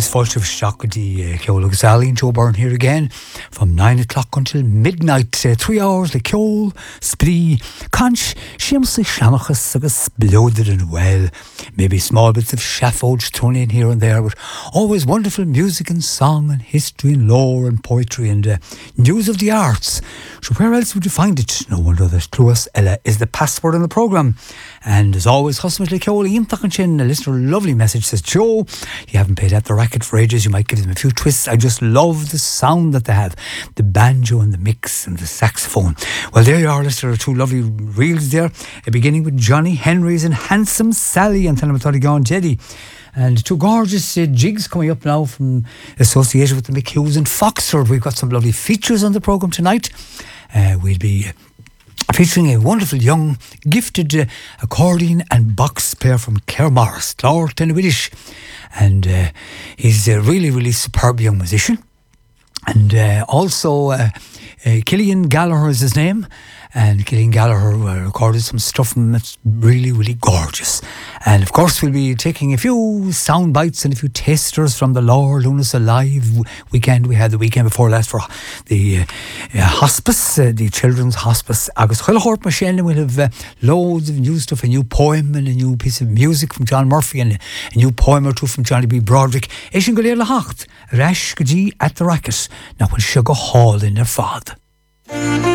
agus fáilte Shakadi Ceol Sally and Joe Byrne here again from 9 o'clock until midnight. 3 hours, the Ceol, Spree, Conch, Shimsy, Shamachas, agus bloated and well. Maybe small bits of shaffage thrown in here and there, but always wonderful music and song and history and lore and poetry and news of the arts. So where else would you find it? No wonder that Cluas Ella is the password on the programme. And as always, Husband Ceol, Ian Tuckenchin, a listener, a lovely message, says, Joe, you haven't played at the racket for ages, you might give them a few twists. I just love the sound that they have, the banjo and the mix and the saxophone. Well, there you are, listener, two lovely reels there, beginning with Johnny Henry's and Handsome Sally and Telematorigon Jeddy. And two gorgeous jigs coming up now from associated with the McHughes and Foxford. We've got some lovely features on the programme tonight. We'll be featuring a wonderful young gifted accordion and box player from Kermorris, Clár Tenwiddish, and he's a really superb young musician. And also Killian Gallagher is his name, and Killian Gallagher recorded some stuff that's really gorgeous. And of course we'll be taking a few sound bites and a few tasters from the Lord Lunas Alive weekend. We had the weekend before last for the hospice, the children's hospice. Agus Huilhort Machine, we'll have loads of new stuff, a new poem and a new piece of music from John Murphy and a new poem or two from Johnny B. Broderick. Ishin Galia Lahacht, Rash Gaji at the Racket. Now when Sugar Hall in their father.